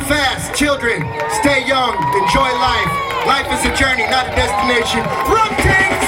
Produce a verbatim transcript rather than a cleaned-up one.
fast, children. Stay young. Enjoy life. Life is a journey, not a destination. Rum Tings!